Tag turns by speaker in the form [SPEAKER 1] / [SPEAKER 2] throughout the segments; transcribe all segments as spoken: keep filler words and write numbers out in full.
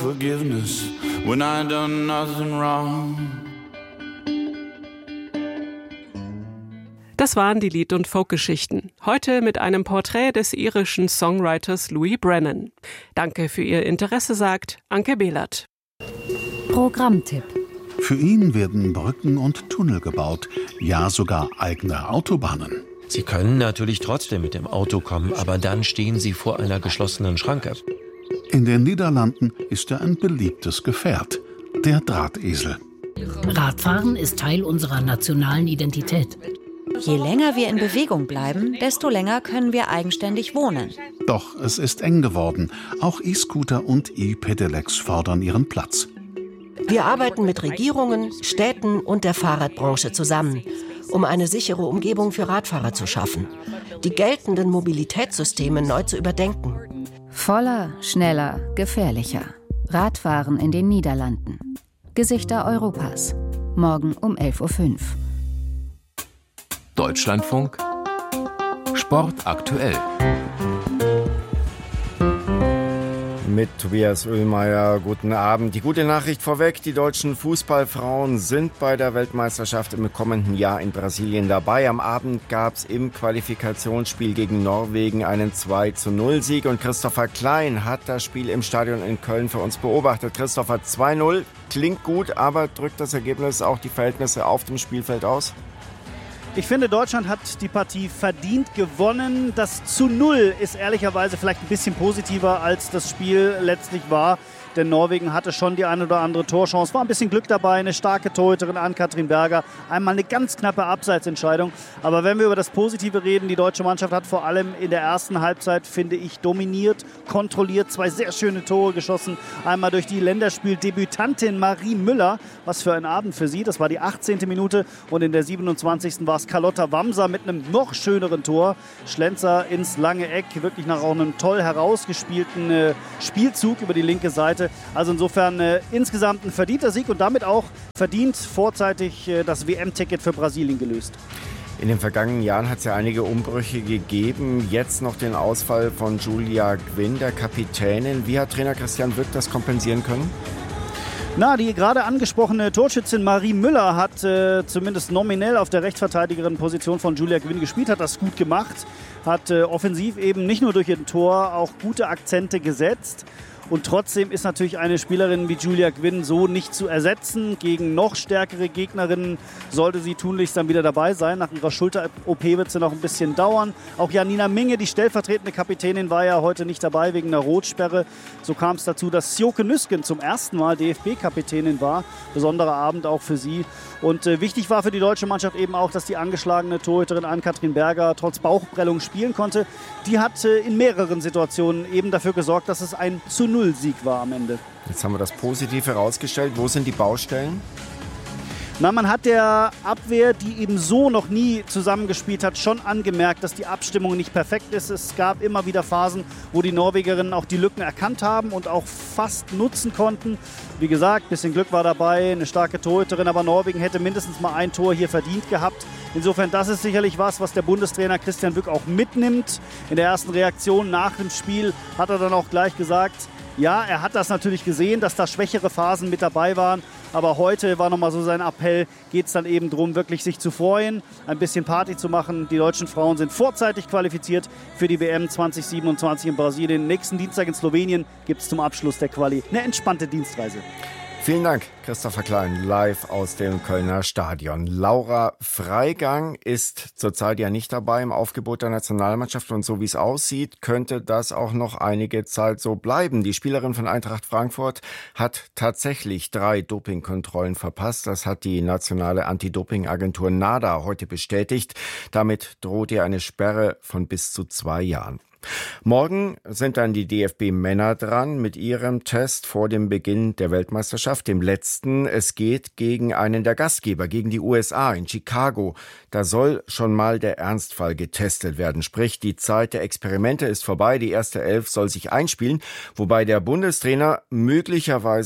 [SPEAKER 1] forgiveness when I done nothing wrong.
[SPEAKER 2] Das waren die Lied- und Folkgeschichten. Heute mit einem Porträt des irischen Songwriters Louis Brennan. Danke für Ihr Interesse, sagt Anke Behlert.
[SPEAKER 3] Programmtipp.
[SPEAKER 4] Für ihn werden Brücken und Tunnel gebaut, ja sogar eigene Autobahnen.
[SPEAKER 5] Sie können natürlich trotzdem mit dem Auto kommen, aber dann stehen Sie vor einer geschlossenen Schranke.
[SPEAKER 4] In den Niederlanden ist er ein beliebtes Gefährt, der Drahtesel.
[SPEAKER 3] Radfahren ist Teil unserer nationalen Identität.
[SPEAKER 6] Je länger wir in Bewegung bleiben, desto länger können wir eigenständig wohnen.
[SPEAKER 4] Doch es ist eng geworden. Auch E-Scooter und E-Pedelecs fordern ihren Platz.
[SPEAKER 7] Wir arbeiten mit Regierungen, Städten und der Fahrradbranche zusammen, um eine sichere Umgebung für Radfahrer zu schaffen, die geltenden Mobilitätssysteme neu zu überdenken.
[SPEAKER 8] Voller, schneller, gefährlicher. Radfahren in den Niederlanden. Gesichter Europas. Morgen um elf Uhr fünf.
[SPEAKER 9] Deutschlandfunk Sport aktuell.
[SPEAKER 10] Mit Tobias Oehlmeier, guten Abend. Die gute Nachricht vorweg, die deutschen Fußballfrauen sind bei der Weltmeisterschaft im kommenden Jahr in Brasilien dabei. Am Abend gab es im Qualifikationsspiel gegen Norwegen einen zwei zu null Sieg und Christopher Klein hat das Spiel im Stadion in Köln für uns beobachtet. Christopher, zwei null klingt gut, aber drückt das Ergebnis auch die Verhältnisse auf dem Spielfeld aus?
[SPEAKER 11] Ich finde, Deutschland hat die Partie verdient gewonnen. Das zu Null ist ehrlicherweise vielleicht ein bisschen positiver, als das Spiel letztlich war. Denn Norwegen hatte schon die eine oder andere Torchance. War ein bisschen Glück dabei, eine starke Torhüterin Ann-Kathrin Berger. Einmal eine ganz knappe Abseitsentscheidung. Aber wenn wir über das Positive reden, die deutsche Mannschaft hat vor allem in der ersten Halbzeit, finde ich, dominiert, kontrolliert, zwei sehr schöne Tore geschossen. Einmal durch die Länderspieldebütantin Marie Müller. Was für ein Abend für sie. Das war die achtzehnte Minute. Und in der siebenundzwanzigsten war es Carlotta Wamser mit einem noch schöneren Tor. Schlenzer ins lange Eck. Wirklich nach auch einem toll herausgespielten äh, Spielzug über die linke Seite. Also insofern äh, insgesamt ein verdienter Sieg und damit auch verdient vorzeitig äh, das W M-Ticket für Brasilien gelöst.
[SPEAKER 10] In den vergangenen Jahren hat es ja einige Umbrüche gegeben. Jetzt noch den Ausfall von Julia Gwynn, der Kapitänin. Wie hat Trainer Christian Wück das kompensieren können?
[SPEAKER 11] Na, die gerade angesprochene Torschützin Marie Müller hat äh, zumindest nominell auf der Rechtsverteidigerin-Position von Julia Gwynn gespielt, hat das gut gemacht, hat äh, offensiv eben nicht nur durch ihr Tor auch gute Akzente gesetzt. Und trotzdem ist natürlich eine Spielerin wie Julia Gwynn so nicht zu ersetzen. Gegen noch stärkere Gegnerinnen sollte sie tunlichst dann wieder dabei sein. Nach ihrer Schulter-O P wird sie noch ein bisschen dauern. Auch Janina Minge, die stellvertretende Kapitänin, war ja heute nicht dabei wegen einer Rotsperre. So kam es dazu, dass Sjoke Nüsken zum ersten Mal D F B-Kapitänin war. Besonderer Abend auch für sie. Und äh, wichtig war für die deutsche Mannschaft eben auch, dass die angeschlagene Torhüterin Ann-Kathrin Berger trotz Bauchprellung spielen konnte. Die hat äh, in mehreren Situationen eben dafür gesorgt, dass es ein zu null Sieg war am Ende.
[SPEAKER 10] Jetzt haben wir das Positive herausgestellt. Wo sind die Baustellen?
[SPEAKER 11] Na, man hat der Abwehr, die eben so noch nie zusammengespielt hat, schon angemerkt, dass die Abstimmung nicht perfekt ist. Es gab immer wieder Phasen, wo die Norwegerinnen auch die Lücken erkannt haben und auch fast nutzen konnten. Wie gesagt, ein bisschen Glück war dabei, eine starke Torhüterin, aber Norwegen hätte mindestens mal ein Tor hier verdient gehabt. Insofern, das ist sicherlich was, was der Bundestrainer Christian Wück auch mitnimmt. In der ersten Reaktion nach dem Spiel hat er dann auch gleich gesagt, ja, er hat das natürlich gesehen, dass da schwächere Phasen mit dabei waren. Aber heute war nochmal so sein Appell, geht es dann eben darum, wirklich sich zu freuen, ein bisschen Party zu machen. Die deutschen Frauen sind vorzeitig qualifiziert für die W M zwanzig siebenundzwanzig in Brasilien. Nächsten Dienstag in Slowenien gibt es zum Abschluss der Quali eine entspannte Dienstreise.
[SPEAKER 10] Vielen Dank, Christopher Klein, live aus dem Kölner Stadion. Laura Freigang ist zurzeit ja nicht dabei im Aufgebot der Nationalmannschaft und so wie es aussieht, könnte das auch noch einige Zeit so bleiben. Die Spielerin von Eintracht Frankfurt hat tatsächlich drei Dopingkontrollen verpasst. Das hat die nationale Anti-Doping-Agentur NADA heute bestätigt. Damit droht ihr eine Sperre von bis zu zwei Jahren. Morgen sind dann die D F B-Männer dran mit ihrem Test vor dem Beginn der Weltmeisterschaft, dem letzten. Es geht gegen einen der Gastgeber, gegen die U S A in Chicago. Da soll schon mal der Ernstfall getestet werden. Sprich, die Zeit der Experimente ist vorbei. Die erste Elf soll sich einspielen, wobei der Bundestrainer möglicherweise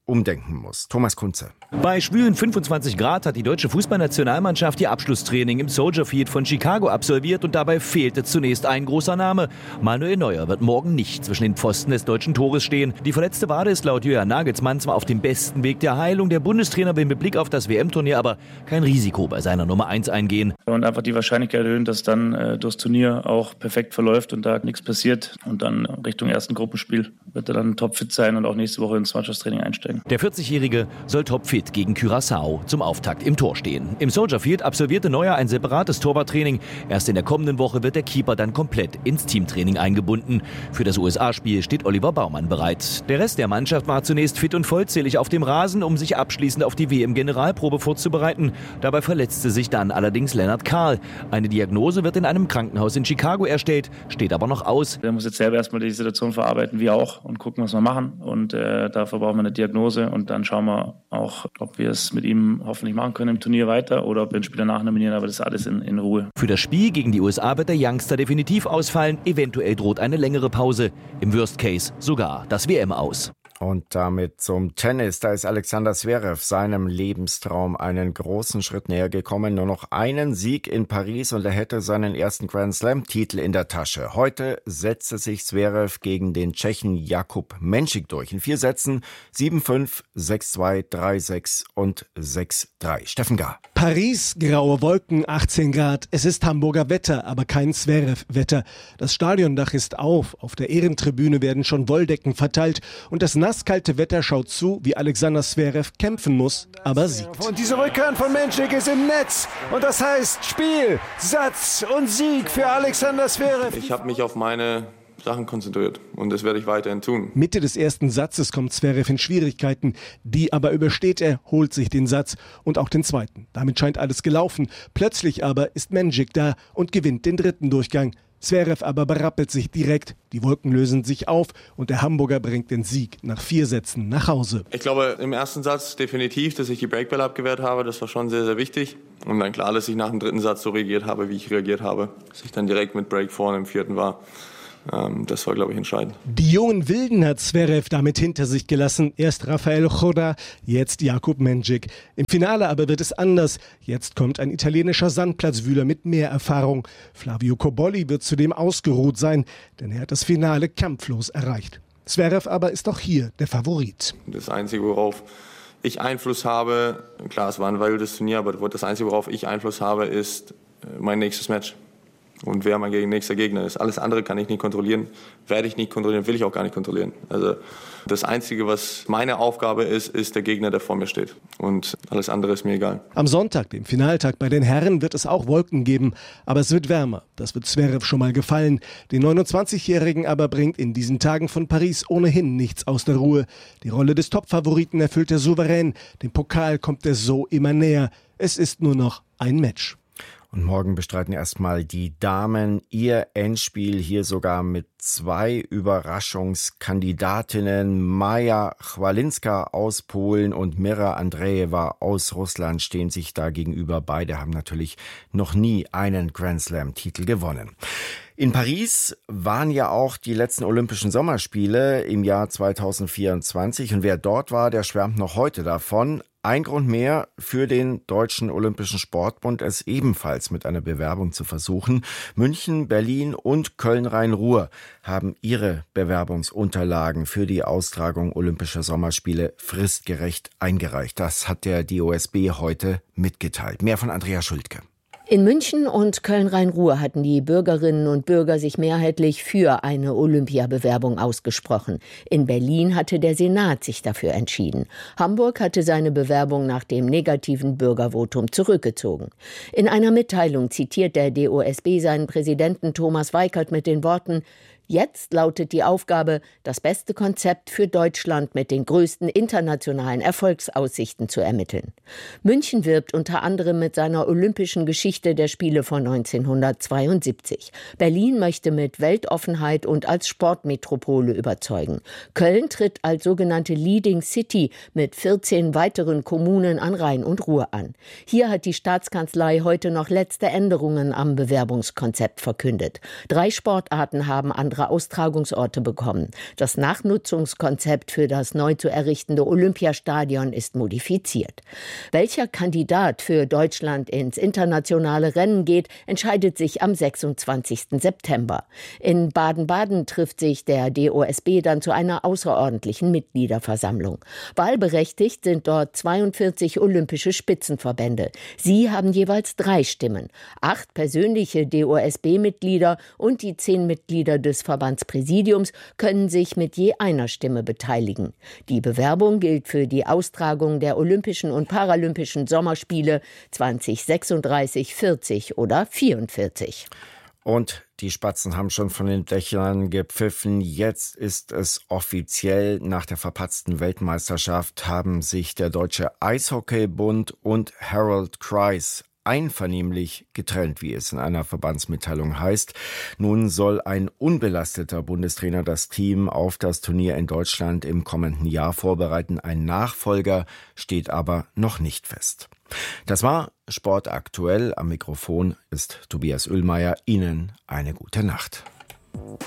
[SPEAKER 10] umdenken muss. Thomas Kunze.
[SPEAKER 12] Bei schwülen fünfundzwanzig Grad hat die deutsche Fußballnationalmannschaft ihr Abschlusstraining im Soldier Field von Chicago absolviert und dabei fehlte zunächst ein großer Name. Manuel Neuer wird morgen nicht zwischen den Pfosten des deutschen Tores stehen. Die verletzte Wade ist laut Julian Nagelsmann zwar auf dem besten Weg der Heilung. Der Bundestrainer will mit Blick auf das W M-Turnier aber kein Risiko bei seiner Nummer eins eingehen.
[SPEAKER 13] Und einfach die Wahrscheinlichkeit erhöhen, dass dann äh, durchs Turnier auch perfekt verläuft und da nichts passiert. Und dann Richtung ersten Gruppenspiel wird er dann topfit sein und auch nächste Woche ins Mannschaftstraining einsteigen.
[SPEAKER 12] Der vierzigjährige soll topfit gegen Curaçao zum Auftakt im Tor stehen. Im Soldier Field absolvierte Neuer ein separates Torwarttraining. Erst in der kommenden Woche wird der Keeper dann komplett ins Teamtraining eingebunden. Für das U S A-Spiel steht Oliver Baumann bereit. Der Rest der Mannschaft war zunächst fit und vollzählig auf dem Rasen, um sich abschließend auf die W M-Generalprobe vorzubereiten. Dabei verletzte sich dann allerdings Lennart Karl. Eine Diagnose wird in einem Krankenhaus in Chicago erstellt, steht aber noch aus.
[SPEAKER 13] Er muss jetzt selber erstmal die Situation verarbeiten, wir auch, und gucken, was wir machen. Und äh, dafür brauchen wir eine Diagnose und dann schauen wir auch, ob wir es mit ihm hoffentlich machen können im Turnier weiter oder ob wir den Spieler nachnominieren, aber das ist alles in, in Ruhe.
[SPEAKER 12] Für das Spiel gegen die U S A wird der Youngster definitiv ausfallen. Eventuell droht eine längere Pause. Im Worst Case sogar das W M aus.
[SPEAKER 10] Und damit zum Tennis. Da ist Alexander Zverev seinem Lebenstraum einen großen Schritt näher gekommen. Nur noch einen Sieg in Paris und er hätte seinen ersten Grand-Slam-Titel in der Tasche. Heute setzte sich Zverev gegen den Tschechen Jakub Menšík durch. In vier Sätzen sieben fünf, sechs zwei, drei sechs und sechs drei. Steffen Gar.
[SPEAKER 14] Paris, graue Wolken, achtzehn Grad. Es ist Hamburger Wetter, aber kein Zverev-Wetter. Das Stadiondach ist auf. Auf der Ehrentribüne werden schon Wolldecken verteilt und das nasskalte Wetter schaut zu, wie Alexander Zverev kämpfen muss, aber siegt.
[SPEAKER 15] Und diese Rückhand von Menšík ist im Netz. Und das heißt Spiel, Satz und Sieg für Alexander Zverev.
[SPEAKER 16] Ich habe mich auf meine Sachen konzentriert und das werde ich weiterhin tun.
[SPEAKER 14] Mitte des ersten Satzes kommt Zverev in Schwierigkeiten. Die aber übersteht er, holt sich den Satz und auch den zweiten. Damit scheint alles gelaufen. Plötzlich aber ist Menšík da und gewinnt den dritten Durchgang. Zverev aber berappelt sich direkt, die Wolken lösen sich auf und der Hamburger bringt den Sieg nach vier Sätzen nach Hause.
[SPEAKER 16] Ich glaube im ersten Satz definitiv, dass ich die Breakball abgewehrt habe, das war schon sehr, sehr wichtig. Und dann klar, dass ich nach dem dritten Satz so reagiert habe, wie ich reagiert habe. Dass ich dann direkt mit Break vorne im vierten war. Das war, glaube ich, entscheidend.
[SPEAKER 14] Die jungen Wilden hat Zverev damit hinter sich gelassen. Erst Rafael Chodá, jetzt Jakub Menšík. Im Finale aber wird es anders. Jetzt kommt ein italienischer Sandplatzwühler mit mehr Erfahrung. Flavio Cobolli wird zudem ausgeruht sein, denn er hat das Finale kampflos erreicht. Zverev aber ist auch hier der Favorit.
[SPEAKER 16] Das Einzige, worauf ich Einfluss habe, klar, es war ein wildes Turnier, aber das Einzige, worauf ich Einfluss habe, ist mein nächstes Match. Und wer mein nächster Gegner ist. Alles andere kann ich nicht kontrollieren, werde ich nicht kontrollieren, will ich auch gar nicht kontrollieren. Also das Einzige, was meine Aufgabe ist, ist der Gegner, der vor mir steht. Und alles andere ist mir egal.
[SPEAKER 14] Am Sonntag, dem Finaltag bei den Herren, wird es auch Wolken geben. Aber es wird wärmer. Das wird Zverev schon mal gefallen. Den neunundzwanzigjährigen aber bringt in diesen Tagen von Paris ohnehin nichts aus der Ruhe. Die Rolle des Topfavoriten erfüllt er souverän. Dem Pokal kommt er so immer näher. Es ist nur noch ein Match.
[SPEAKER 10] Und morgen bestreiten erstmal die Damen ihr Endspiel, hier sogar mit zwei Überraschungskandidatinnen. Maja Chwalinska aus Polen und Mira Andreeva aus Russland stehen sich da gegenüber. Beide haben natürlich noch nie einen Grand-Slam-Titel gewonnen. In Paris waren ja auch die letzten Olympischen Sommerspiele im Jahr zweitausendvierundzwanzig. Und wer dort war, der schwärmt noch heute davon. Ein Grund mehr für den Deutschen Olympischen Sportbund, es ebenfalls mit einer Bewerbung zu versuchen. München, Berlin und Köln-Rhein-Ruhr haben ihre Bewerbungsunterlagen für die Austragung Olympischer Sommerspiele fristgerecht eingereicht. Das hat der D O S B heute mitgeteilt. Mehr von Andrea Schultke.
[SPEAKER 17] In München und Köln-Rhein-Ruhr hatten die Bürgerinnen und Bürger sich mehrheitlich für eine Olympiabewerbung ausgesprochen. In Berlin hatte der Senat sich dafür entschieden. Hamburg hatte seine Bewerbung nach dem negativen Bürgervotum zurückgezogen. In einer Mitteilung zitiert der D O S B seinen Präsidenten Thomas Weikert mit den Worten: Jetzt lautet die Aufgabe, das beste Konzept für Deutschland mit den größten internationalen Erfolgsaussichten zu ermitteln. München wirbt unter anderem mit seiner olympischen Geschichte der Spiele von neunzehnhundertzweiundsiebzig. Berlin möchte mit Weltoffenheit und als Sportmetropole überzeugen. Köln tritt als sogenannte Leading City mit vierzehn weiteren Kommunen an Rhein und Ruhr an. Hier hat die Staatskanzlei heute noch letzte Änderungen am Bewerbungskonzept verkündet. Drei Sportarten haben andere andere Austragungsorte bekommen. Das Nachnutzungskonzept für das neu zu errichtende Olympiastadion ist modifiziert. Welcher Kandidat für Deutschland ins internationale Rennen geht, entscheidet sich am sechsundzwanzigsten September. In Baden-Baden trifft sich der D O S B dann zu einer außerordentlichen Mitgliederversammlung. Wahlberechtigt sind dort zweiundvierzig olympische Spitzenverbände. Sie haben jeweils drei Stimmen. Acht persönliche D O S B-Mitglieder und die zehn Mitglieder des Verbandspräsidiums können sich mit je einer Stimme beteiligen. Die Bewerbung gilt für die Austragung der Olympischen und Paralympischen Sommerspiele zwanzig sechsunddreißig, vierzig oder vierundvierzig.
[SPEAKER 10] Und die Spatzen haben schon von den Dächern gepfiffen. Jetzt ist es offiziell. Nach der verpatzten Weltmeisterschaft haben sich der Deutsche Eishockeybund und Harold Kreis einvernehmlich getrennt, wie es in einer Verbandsmitteilung heißt. Nun soll ein unbelasteter Bundestrainer das Team auf das Turnier in Deutschland im kommenden Jahr vorbereiten. Ein Nachfolger steht aber noch nicht fest. Das war Sport aktuell. Am Mikrofon ist Tobias Oehlmeier. Ihnen eine gute Nacht.